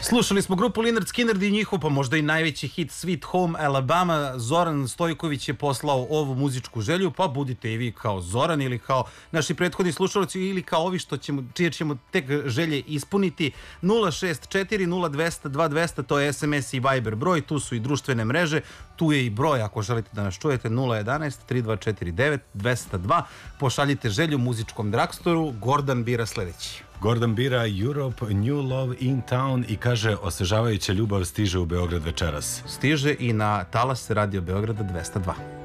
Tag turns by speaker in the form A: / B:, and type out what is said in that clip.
A: Slušali smo grupu Lynyrd Skynyrd i njihov, pa možda i najveći hit Sweet Home Alabama. Zoran Stojković je poslao ovu muzičku želju, pa budite i vi kao Zoran ili kao naši prethodni slušalci ili kao ovi čije ćemo tek želje ispuniti. 064 0200 2200, to je SMS i Viber broj, tu su i društvene mreže, tu je i broj ako želite da nas čujete 011 3249 202. Pošaljite želju muzičkom dragstoru. Gordon bira sledeći.
B: Gordon bira Europe, New Love in Town i kaže osvežavajuća ljubav stiže u Beograd večeras.
A: Stiže i na talas Radio Beograda 202.